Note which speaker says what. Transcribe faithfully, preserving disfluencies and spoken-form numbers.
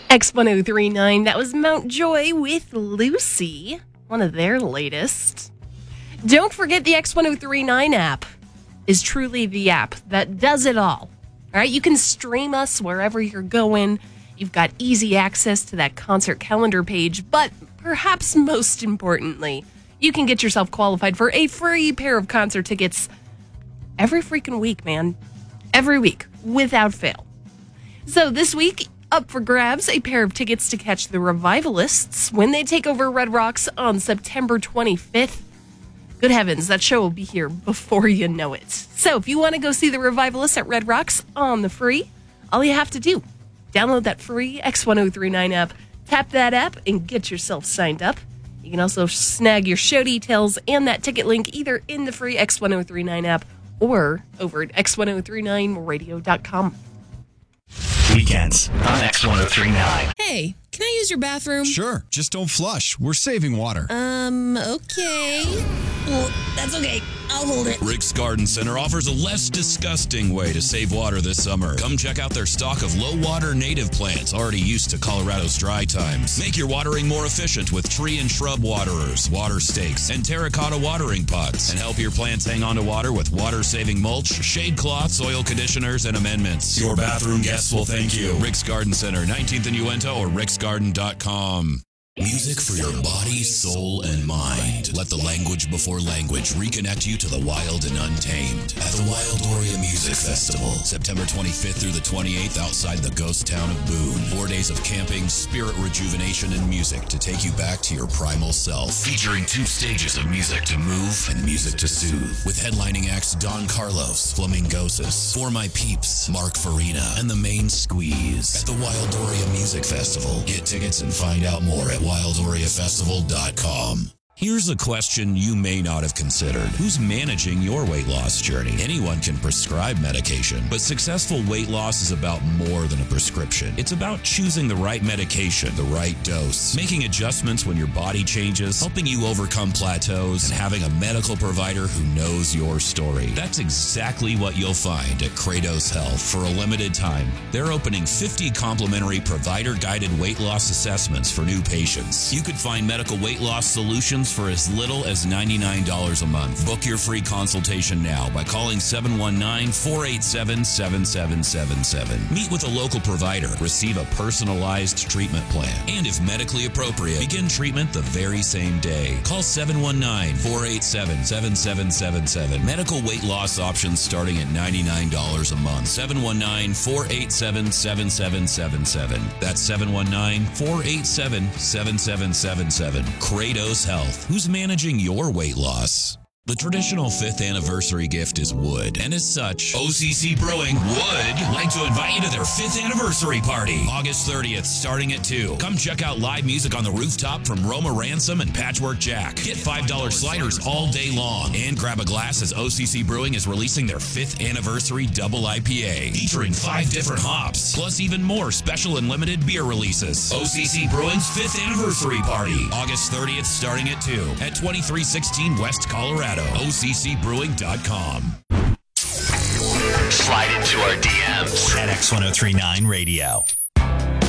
Speaker 1: X ten thirty-nine, that was Mount Joy with Lucy, one of their latest. Don't forget the X ten thirty-nine app is truly the app that does it all. All right, you can stream us wherever you're going. You've got easy access to that concert calendar page, but perhaps most importantly, you can get yourself qualified for a free pair of concert tickets every freaking week, man. Every week, without fail. So this week, up for grabs, a pair of tickets to catch the Revivalists when they take over Red Rocks on September twenty-fifth. Good heavens, that show will be here before you know it. So if you want to go see the Revivalists at Red Rocks on the free, all you have to do, download that free X ten thirty-nine app, tap that app, and get yourself signed up. You can also snag your show details and that ticket link either in the free X ten thirty-nine app or over at x ten thirty-nine radio dot com.
Speaker 2: Weekends on X ten thirty-nine.
Speaker 3: Hey, can I use your bathroom?
Speaker 4: Sure, just don't flush. We're saving water.
Speaker 3: Um, okay. Well, that's okay. I'll hold it.
Speaker 5: Rick's Garden Center offers a less disgusting way to save water this summer. Come check out their stock of low-water native plants already used to Colorado's dry times. Make your watering more efficient with tree and shrub waterers, water stakes, and terracotta watering pots. And help your plants hang on to water with water-saving mulch, shade cloths, soil conditioners, and amendments. Your bathroom guests will thank you. Rick's Garden Center, nineteenth and Uinta, or ricks garden dot com. Music for your body, soul, and mind. Let the language before language reconnect you to the wild and untamed at the Wildoria Music Festival, September twenty-fifth through the twenty-eighth outside the ghost town of Boone. Four days of camping, spirit rejuvenation, and music to take you back to your primal self. Featuring two stages of music to move and music to soothe. With headlining acts Don Carlos, Flamingosis, For My Peeps, Mark Farina, and the Main Squeeze. At the Wildoria Music Festival. Get tickets and find out more at wildoria festival dot com. Here's a question you may not have considered. Who's managing your weight loss journey? Anyone can prescribe medication, but successful weight loss is about more than a prescription. It's about choosing the right medication, the right dose, making adjustments when your body changes, helping you overcome plateaus, and having a medical provider who knows your story. That's exactly what you'll find at Kratos Health. For a limited time, they're opening fifty complimentary provider-guided weight loss assessments for new patients. You could find medical weight loss solutions for as little as ninety-nine dollars a month. Book your free consultation now by calling seven one nine, four eight seven, seven seven seven seven. Meet with a local provider. Receive a personalized treatment plan. And if medically appropriate, begin treatment the very same day. Call seven one nine, four eight seven, seven seven seven seven. Medical weight loss options starting at ninety-nine dollars a month. seven one nine, four eight seven, seven seven seven seven. That's seven one nine, four eight seven, seven seven seven seven. Kratos Health. Who's managing your weight loss? The traditional fifth anniversary gift is wood, and as such, O C C Brewing would like to invite you to their fifth anniversary party, August thirtieth, starting at two. Come check out live music on the rooftop from Roma Ransom and Patchwork Jack. Get five dollar sliders all day long, and grab a glass as O C C Brewing is releasing their fifth anniversary double I P A, featuring five different hops, plus even more special and limited beer releases. O C C Brewing's fifth anniversary party, August thirtieth, starting at two, at twenty-three sixteen West Colorado. O C C brewing dot com.
Speaker 2: Slide into our D Ms at X ten thirty-nine Radio.